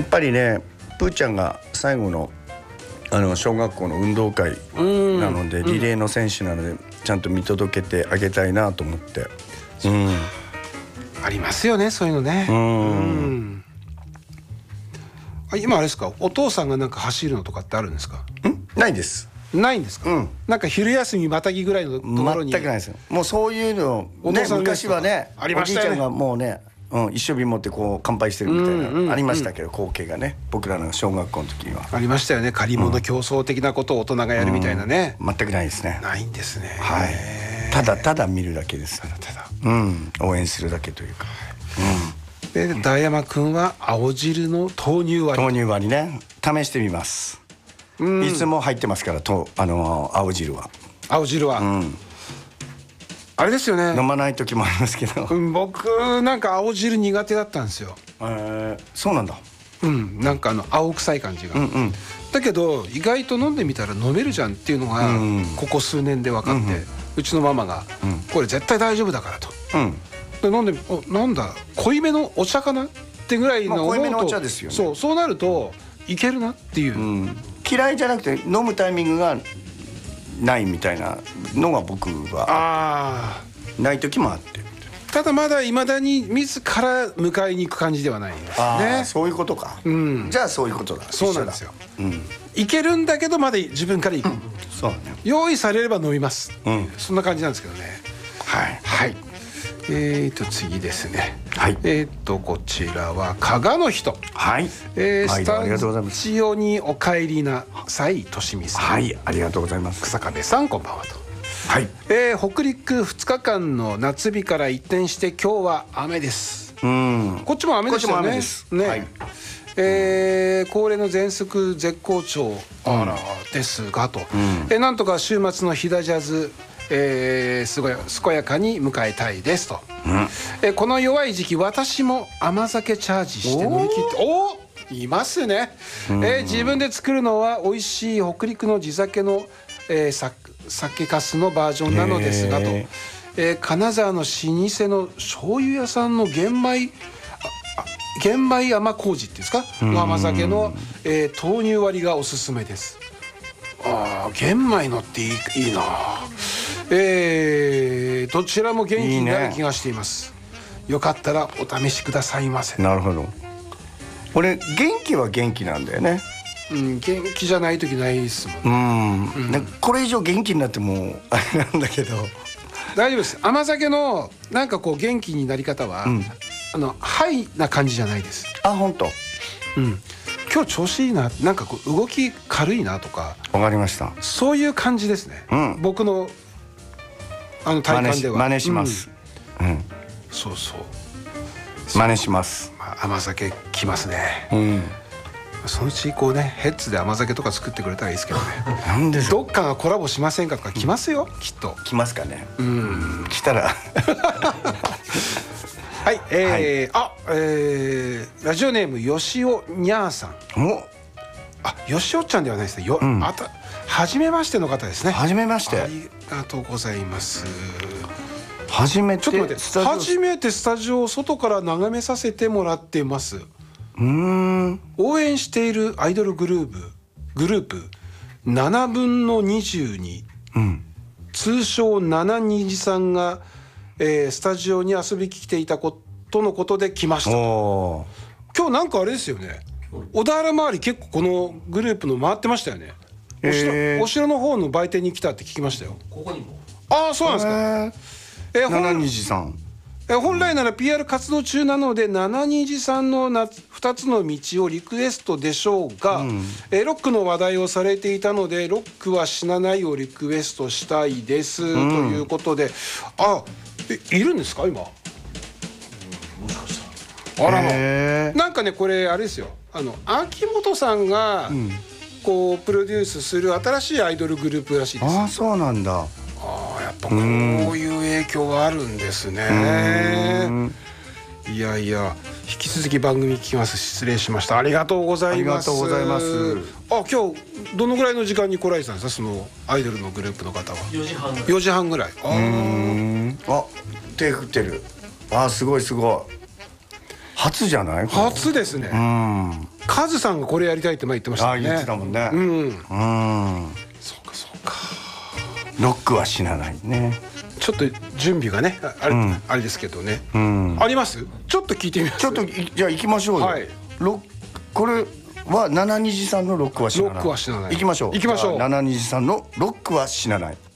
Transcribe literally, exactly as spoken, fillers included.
っぱりねプーちゃんが最後のあの小学校の運動会なのでリレーの選手なのでちゃんと見届けてあげたいなと思って、うん、 ありますよねそういうのね。うんうんあ今あれですかお父さんがなんか走るのとかってあるんですか？ んないです。 ないんですか、うん、なんか昼休みまたぎぐらいのところに全くないですよ。もうそういうの、ね、昔はねありましたよね。 おじいちゃんがもうね、うん、一生瓶持ってこう乾杯してるみたいな、うんうんうん、ありましたけど光景がね僕らの小学校の時にはありましたよね。借り物競争的なことを大人がやるみたいなね、 うん、全くないですね。 ないんですね。 はい、ただただ見るだけです。 ただただ、 うん、応援するだけというか、 うん、で大山くんは青汁の豆乳割り豆乳割りね試してみます。うん、いつも入ってますからとあの青汁は青汁は、うん、あれですよね。 飲まない時もありますけど、 うん、僕なんか青汁苦手だったんですよ。 えー、そうなんだ。 うんなんかあの青臭い感じが、うんうん、だけど意外と飲んでみたら飲めるじゃんっていうのがここ数年で分かって、うんうん、うちのママが、うん、これ絶対大丈夫だからと、うん、で飲んでおなんだ濃いめのお茶かなってぐらいの思うと、 まあ、濃いめのお茶ですよね。 そうそうなるといけるなっていう、うん、 嫌いじゃなくて飲むタイミングがないみたいなのが僕はない時もあって、 ただまだいまだに自ら迎えに行く感じではないんですね。 そういうことか、うん、じゃあそういうことだ。 そうなんですよ、うん、いけるんだけどまだ自分から行く、うん、 そうね、 用意されれば飲みます、うん、そんな感じなんですけどね。 はい、 はい、えーと次ですね、 はい、 えーとこちらは加賀の人、 はい、 えー、スタジオにお帰りなさいとしみさん、 はい、ありがとうございます。 草壁さんこんばんはと、 はい、 えー、北陸ふつかかんの夏日から一転して今日は雨です。うん、こっちも雨でしたよね。こっちも雨ですね、はい、えー、恒例の全速絶好調、あらですがと、うん、えー、なんとか週末の飛騨ジャズ、えー、すごい健やかに迎えたいですと、うん、えー、この弱い時期私も甘酒チャージして乗り切っておおいますね、うん、えー、自分で作るのは美味しい北陸の地酒の、えー、さ酒粕のバージョンなのですがと、えー、金沢の老舗の醤油屋さんの玄米玄米甘麹っていうんですかの甘酒の、えー、豆乳割りがおすすめです。あー玄米のっていい、いいな、えー、どちらも元気になる気がしています。いいね、よかったらお試しくださいませ。 なるほど。俺元気は元気なんだよね。 うん、元気じゃない時ないですもん、 うん、うん、これ以上元気になってもあれなんだけど大丈夫です。甘酒のなんかこう元気になり方は、うん、あのハイな感じじゃないです。 あ、本当。 うん、今日調子いいな、なんかこう動き軽いなとか。 わかりました。 そういう感じですね、うん、僕のあの体感では真似します、うんうん、 そうそう真似します、 まあ、甘酒きますね、 うん、 そのうちこうねヘッズで甘酒とか作ってくれたらいいですけどねなんでどっかがコラボしませんかとか来ますよ、うん、きっと来ますかね。 うん、 来たらはい、えー、はい、あ、えー、ラジオネームよしおにゃーさん。 お、 あ、よしおちゃんではないですね。よ、うん、あた初めましての方ですね。 初めまして。 ありがとうございます。 初めて。 ちょっと待って、初めてスタジオを外から眺めさせてもらってます。 うーん。 応援しているアイドルグループグループななぶんのにじゅうに、うん、通称ななにじさんが、えー、スタジオに遊びに来ていたことのことで来ました。今日なんかあれですよね、小田原周り結構このグループの回ってましたよね。お城、えー、お城の方の売店に来たって聞きましたよ。 ここにも。 ああ、そうなんですか。 えー、ななにじさん、 えー、本来なら ピーアール 活動中なのでななにじさんのなふたつの道をリクエストでしょうが、うん、えー、ロックの話題をされていたのでロックは死なないをリクエストしたいです、うん、ということで、あ、え、いるんですか今。あらま、なんかね、これあれですよ、あの秋元さんが、うん、こうプロデュースする新しいアイドルグループらしいです。 ああ、そうなんだ。 ああ、やっぱこういう影響があるんですね。いやいや、引き続き番組聞きます。失礼しました。ありがとうございます。 ありがとうございます。 あ、今日どのぐらいの時間に来られてたんですか、そのアイドルのグループの方は。 よじはん。 よじはんぐらい。ああ、手振ってる。あ、すごいすごい。 初じゃない？ 初ですね。うん。カズさんがこれやりたいって前言ってましたね。 あ、言ってたもんね。うん。うん。 そうかそうか。 ロックは死なないね。 ちょっと準備がね、あれ、うん、あれですけどね。うん。あります？ちょっと聞いてみます。 ちょっとじゃあ行きましょうよ。はい。ロこれは七虹さんのロックは死なない。 ロックは死なない。 行きましょう。 行きましょう。 七虹さんのロックは死なない。